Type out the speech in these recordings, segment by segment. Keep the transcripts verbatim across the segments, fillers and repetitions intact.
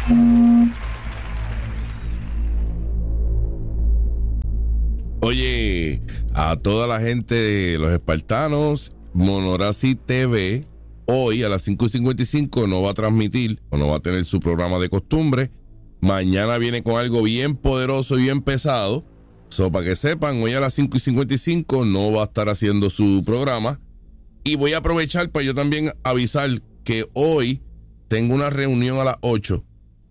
Oye, a toda la gente de los espartanos, Monorazi T V hoy a las cinco y cincuenta y cinco no va a transmitir o no va a tener su programa de costumbre. Mañana viene con algo bien poderoso y bien pesado. So, para que sepan, hoy a las cinco y cincuenta y cinco no va a estar haciendo su programa. Y voy a aprovechar para yo también avisar que hoy tengo una reunión a las ocho.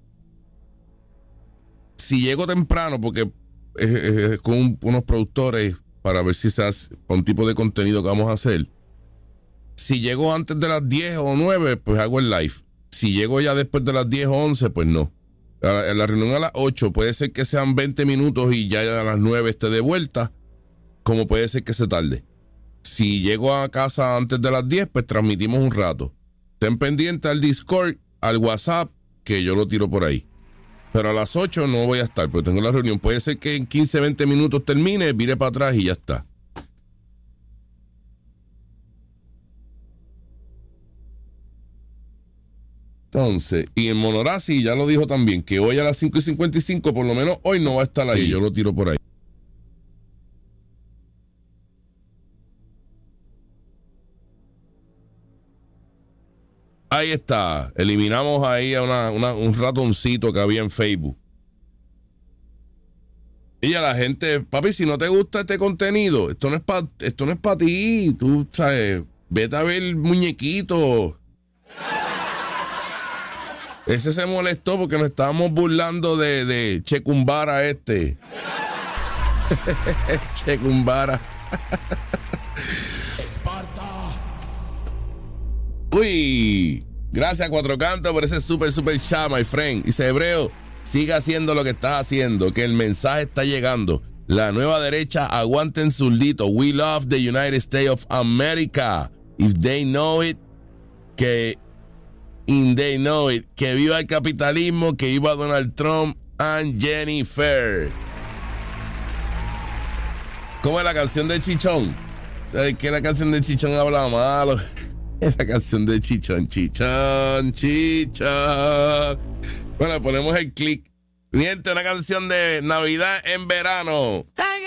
Si llego temprano, porque es, es, es con un, unos productores para ver si se hace un tipo de contenido que vamos a hacer. Si llego antes de las diez o nueve, pues hago el live. Si llego ya después de las diez o once, pues no. La, la reunión a las ocho puede ser que sean veinte minutos y ya a las nueve esté de vuelta, como puede ser que se tarde. Si llego a casa antes de las diez, pues transmitimos un rato. Estén pendientes al Discord, al WhatsApp, que yo lo tiro por ahí. Pero a las ocho no voy a estar, porque tengo la reunión. Puede ser que en quince, veinte minutos termine, vire para atrás y ya está. Entonces, y en Monorazi ya lo dijo también, que hoy a las cinco y cincuenta y cinco, por lo menos hoy no va a estar ahí. Sí. Yo lo tiro por ahí. Ahí está. Eliminamos ahí a una, una, un ratoncito que había en Facebook. Y a la gente, papi, si no te gusta este contenido, esto no es para esto no es para ti. Tú, sabes, vete a ver muñequitos. Ese se molestó porque nos estábamos burlando de, de Checumbara este. Checumbara. Uy, gracias Cuatro Cantos por ese super, super chat, my friend. Dice Hebreo, siga haciendo lo que estás haciendo, que el mensaje está llegando. La nueva derecha, aguanten zurdito. We love the United States of America. If they know it, que in they know it. Que viva el capitalismo, que viva Donald Trump and Jennifer. ¿Cómo es la canción de Chichón? Que la canción de Chichón habla malo. Es la canción de Chichón, Chichón, Chichón. Bueno, ponemos el click. Miente, una canción de Navidad en verano.